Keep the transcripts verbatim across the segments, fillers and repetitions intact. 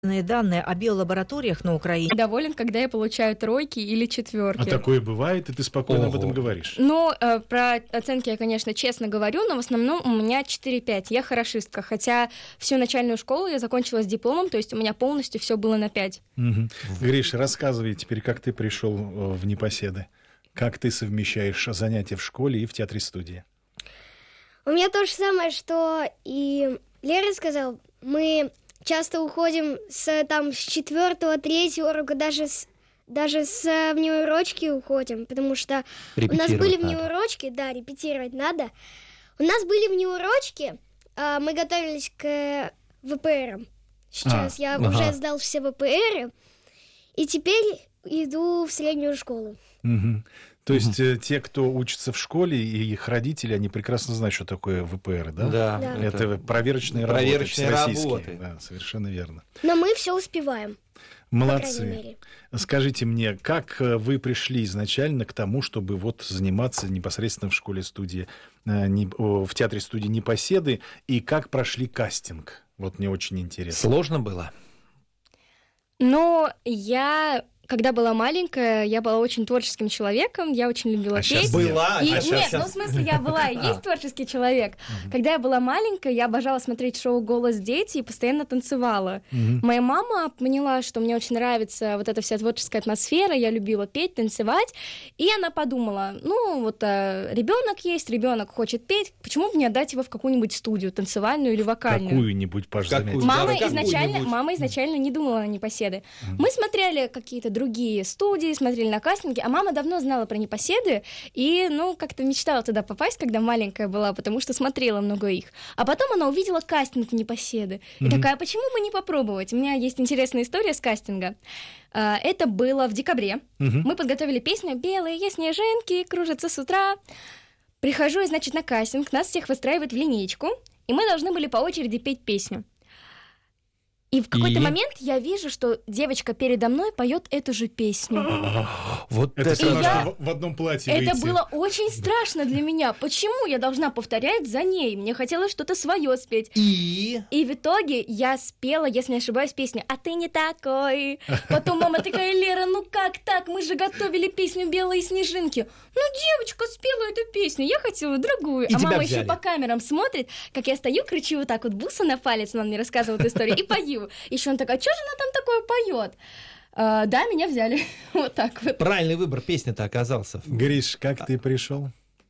данные о биолабораториях на Украине. Доволен, когда я получаю тройки или четверки. А такое бывает, и ты спокойно Ого. об этом говоришь? Ну, э, про оценки я, конечно, честно говорю, но в основном у меня четыре-пять. Я хорошистка, хотя всю начальную школу я закончила с дипломом, то есть у меня полностью все было на пять. Угу. Гриш, рассказывай теперь, как ты пришел в Непоседы. Как ты совмещаешь занятия в школе и в театре-студии? У меня то же самое, что и Лера сказал. Мы часто уходим с, там, с четвертого, третьего урока, даже с, даже с внеурочки уходим, потому что у нас были внеурочки, да, репетировать надо. У нас были внеурочки, а мы готовились к ВПРам. Сейчас а, я ага. уже сдал все ВПРы, и теперь иду в среднюю школу. Угу. То есть угу. те, кто учится в школе, и их родители, они прекрасно знают, что такое ВПР, да? Да. да. Это, это проверочные, проверочные работы. работы. Да, совершенно верно. Но мы все успеваем. Молодцы. Скажите мне, как вы пришли изначально к тому, чтобы вот заниматься непосредственно в школе-студии, в театре-студии Непоседы, и как прошли кастинг? Вот мне очень интересно. Сложно было? Ну, я... Когда была маленькая, я была очень творческим человеком, я очень любила а петь. Была? И, а нет, сейчас... ну в смысле я была и есть творческий человек. Когда я была маленькая, я обожала смотреть шоу «Голос дети» и постоянно танцевала. Моя мама поняла, что мне очень нравится вот эта вся творческая атмосфера, я любила петь, танцевать, и она подумала, ну вот ребенок есть, ребенок хочет петь, почему бы не отдать его в какую-нибудь студию танцевальную или вокальную? Какую-нибудь, Паш, заметь. Мама изначально, мама изначально не думала на Непоседы. Мы смотрели какие-то другие студии, смотрели на кастинги, а мама давно знала про Непоседы и, ну, как-то мечтала туда попасть, когда маленькая была, потому что смотрела много их. А потом она увидела кастинг в Непоседы и mm-hmm. такая, почему бы не попробовать? У меня есть интересная история с кастинга. Это было в декабре. Mm-hmm. Мы подготовили песню «Белые снежинки кружатся с утра». Прихожу, и, значит, на кастинг, нас всех выстраивают в линейку, и мы должны были по очереди петь песню. И в какой-то и... момент я вижу, что девочка передо мной поет эту же песню. Вот это все равно, что в одном платье Это выйти. было очень страшно для меня. Почему я должна повторять за ней? Мне хотелось что-то свое спеть. И? И в итоге я спела, если не ошибаюсь, песню «А ты не такой». Потом мама такая: Лера, ну как так? Мы же готовили песню «Белые снежинки». Ну, девочка спела эту песню, я хотела другую. И а мама взяли. еще по камерам смотрит, как я стою, кричу вот так вот, бусы на палец, она мне рассказывает историю, и пою. Еще он такой: а что же она там такое поет? А, да, меня взяли. Вот так вот. Правильный выбор песни-то оказался. Гриш, как ты пришел?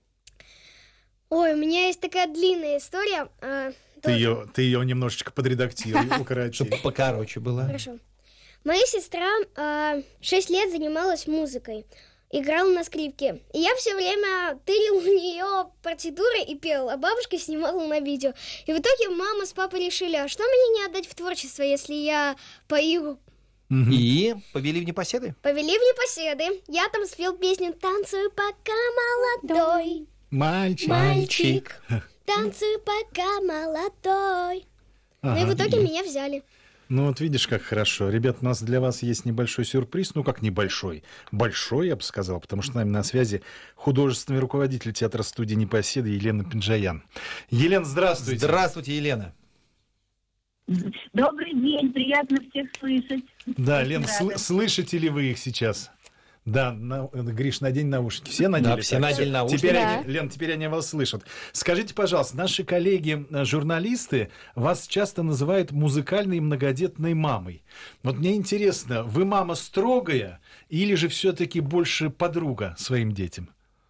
Ой, у меня есть такая длинная история. А, ты, тоже... ее, ты ее немножечко подредактируй, укорочи. Чтобы покороче было. Хорошо. Моя сестра а, шесть лет занималась музыкой. Играла на скрипке. И я все время тырил у нее партитуры и пел, а бабушка снимала на видео. И в итоге мама с папой решили, а что мне не отдать в творчество, если я пою? И повели в Непоседы? Повели в Непоседы. Я там спел песню «Танцую, пока молодой». Мальчик. Мальчик. Танцую, пока молодой. Ага. Ну и в итоге и... меня взяли. Ну вот видишь, как хорошо. Ребят, у нас для вас есть небольшой сюрприз. Ну как небольшой? Большой, я бы сказал, потому что с нами на связи художественный руководитель театра-студии Непоседы Елена Пинджаян. Елена, здравствуйте. Здравствуйте, Елена. Добрый день, приятно всех слышать. Да, Лен, сл- слышите ли вы их сейчас? Да, на, Гриш, надень наушники. Все надели? Да, все надели наушники. Теперь да. они, Лен, теперь они вас слышат. Скажите, пожалуйста, наши коллеги-журналисты вас часто называют музыкальной многодетной мамой. Вот мне интересно, вы мама строгая или же все-таки больше подруга своим детям?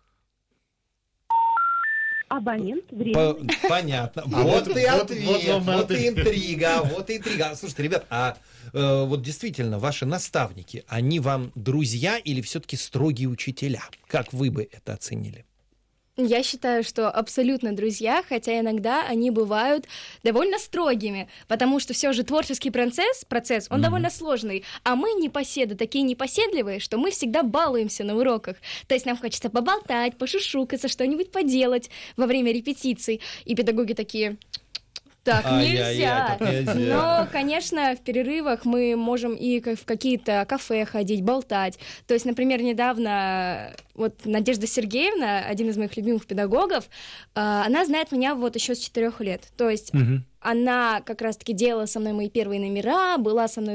Абонент, время. Понятно. А вот, вот и вот, ответ, вот, вот, вот и интрига, вот и интрига. Слушайте, ребят, а э, вот действительно, ваши наставники, они вам друзья или все-таки строгие учителя? Как вы бы это оценили? Я считаю, что абсолютно друзья, хотя иногда они бывают довольно строгими, потому что все же творческий процесс, процесс он mm-hmm. довольно сложный, а мы непоседы, такие непоседливые, что мы всегда балуемся на уроках, то есть нам хочется поболтать, пошушукаться, что-нибудь поделать во время репетиций, и педагоги такие... Так нельзя. Так нельзя. Но, конечно, в перерывах мы можем и в какие-то кафе ходить, болтать. То есть, например, недавно вот Надежда Сергеевна, один из моих любимых педагогов, она знает меня вот еще с четырех лет. То есть угу. она как раз-таки делала со мной мои первые номера, была со мной